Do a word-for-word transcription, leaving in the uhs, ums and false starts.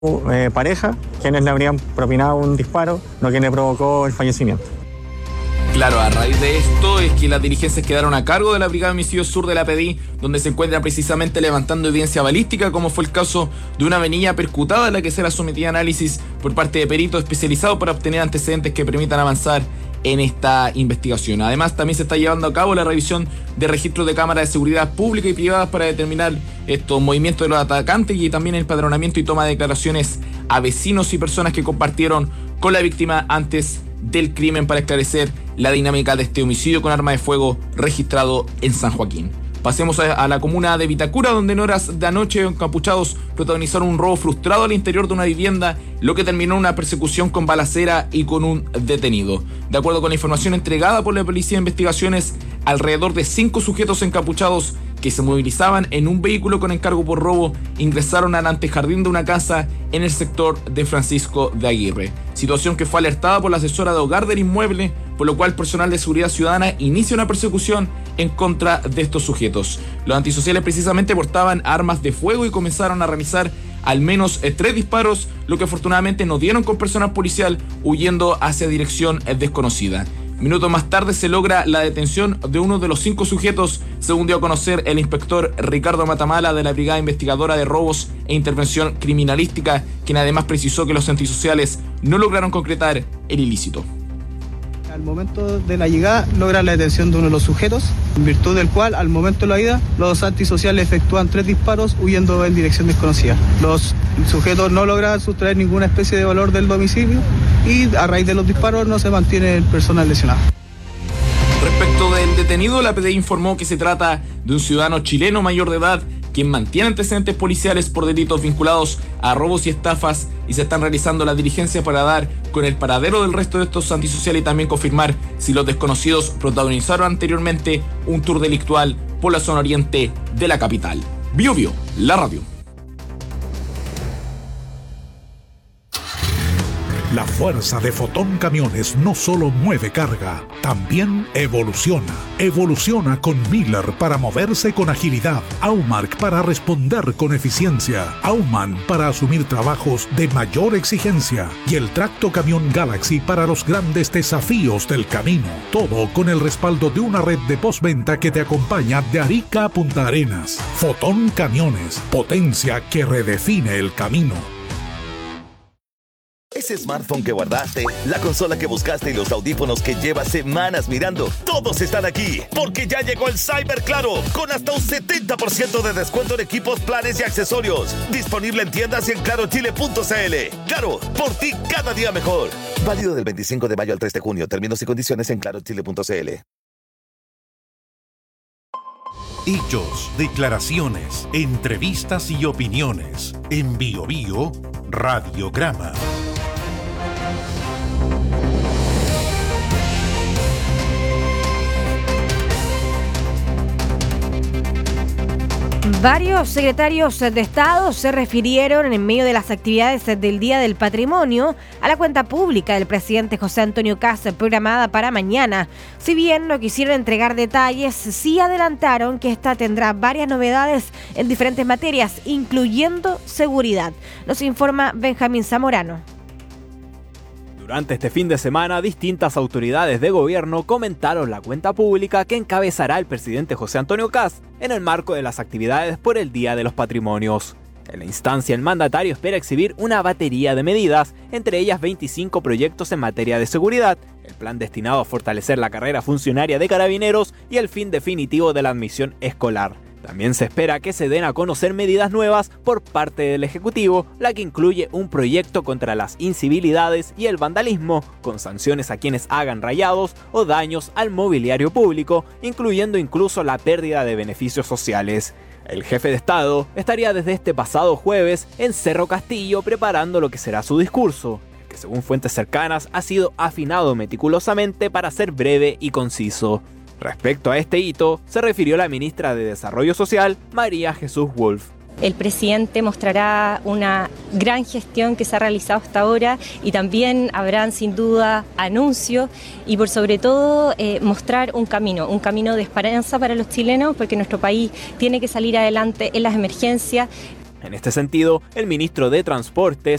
eh, pareja quienes le habrían propinado un disparo, no quien le provocó el fallecimiento. Claro, a raíz de esto es que las diligencias quedaron a cargo de la Brigada de Homicidios Sur de la P D I, donde se encuentran precisamente levantando evidencia balística, como fue el caso de una venilla percutada a la que será sometida a análisis por parte de peritos especializados para obtener antecedentes que permitan avanzar en esta investigación. Además, también se está llevando a cabo la revisión de registros de cámaras de seguridad pública y privadas para determinar estos movimientos de los atacantes y también el empadronamiento y toma de declaraciones a vecinos y personas que compartieron con la víctima antes del crimen para esclarecer la dinámica de este homicidio con arma de fuego registrado en San Joaquín. Pasemos a, a la comuna de Vitacura, donde en horas de anoche encapuchados protagonizaron un robo frustrado al interior de una vivienda, lo que terminó en una persecución con balacera y con un detenido. De acuerdo con la información entregada por la Policía de Investigaciones, alrededor de cinco sujetos encapuchados que se movilizaban en un vehículo con encargo por robo ingresaron al antejardín de una casa en el sector de Francisco de Aguirre. Situación que fue alertada por la asesora de hogar del inmueble, por lo cual personal de seguridad ciudadana inicia una persecución en contra de estos sujetos. Los antisociales precisamente portaban armas de fuego y comenzaron a realizar al menos eh, tres disparos, lo que afortunadamente no dieron con personal policial huyendo hacia dirección eh, desconocida. Minutos más tarde se logra la detención de uno de los cinco sujetos, según dio a conocer el inspector Ricardo Matamala de la Brigada Investigadora de Robos e Intervención Criminalística, quien además precisó que los antisociales no lograron concretar el ilícito. Al momento de la llegada logran la detención de uno de los sujetos, en virtud del cual al momento de la ida los antisociales efectúan tres disparos huyendo en dirección desconocida. Los sujetos no logran sustraer ninguna especie de valor del domicilio y a raíz de los disparos no se mantiene el personal lesionado. Respecto del detenido, la P D I informó que se trata de un ciudadano chileno mayor de edad quien mantiene antecedentes policiales por delitos vinculados a robos y estafas, y se están realizando las diligencias para dar con el paradero del resto de estos antisociales y también confirmar si los desconocidos protagonizaron anteriormente un tour delictual por la zona oriente de la capital. Bio Bio, la radio. La fuerza de Fotón Camiones no solo mueve carga, también evoluciona. Evoluciona con Miller para moverse con agilidad, Aumark para responder con eficiencia, Auman para asumir trabajos de mayor exigencia y el Tracto Camión Galaxy para los grandes desafíos del camino. Todo con el respaldo de una red de postventa que te acompaña de Arica a Punta Arenas. Fotón Camiones, potencia que redefine el camino. Ese smartphone que guardaste, la consola que buscaste y los audífonos que llevas semanas mirando, todos están aquí, porque ya llegó el Cyber Claro, con hasta un setenta por ciento de descuento en equipos, planes y accesorios. Disponible en tiendas y en claro chile punto c l. Claro, por ti cada día mejor. Válido del veinticinco de mayo al tres de junio. Términos y condiciones en claro chile punto c l. Hechos, declaraciones, entrevistas y opiniones. En Bio Bio, Radiograma. Varios secretarios de Estado se refirieron en medio de las actividades del Día del Patrimonio a la cuenta pública del presidente José Antonio Kast programada para mañana. Si bien no quisieron entregar detalles, sí adelantaron que esta tendrá varias novedades en diferentes materias, incluyendo seguridad. Nos informa Benjamín Zamorano. Durante este fin de semana, distintas autoridades de gobierno comentaron la cuenta pública que encabezará el presidente José Antonio Kast en el marco de las actividades por el Día de los Patrimonios. En la instancia, el mandatario espera exhibir una batería de medidas, entre ellas veinticinco proyectos en materia de seguridad, el plan destinado a fortalecer la carrera funcionaria de carabineros y el fin definitivo de la admisión escolar. También se espera que se den a conocer medidas nuevas por parte del Ejecutivo, la que incluye un proyecto contra las incivilidades y el vandalismo, con sanciones a quienes hagan rayados o daños al mobiliario público, incluyendo incluso la pérdida de beneficios sociales. El jefe de Estado estaría desde este pasado jueves en Cerro Castillo preparando lo que será su discurso, que según fuentes cercanas ha sido afinado meticulosamente para ser breve y conciso. Respecto a este hito, se refirió la ministra de Desarrollo Social, María Jesús Wolf. El presidente mostrará una gran gestión que se ha realizado hasta ahora y también habrán sin duda anuncios y por sobre todo eh, mostrar un camino, un camino de esperanza para los chilenos, porque nuestro país tiene que salir adelante en las emergencias. En este sentido, el ministro de Transportes,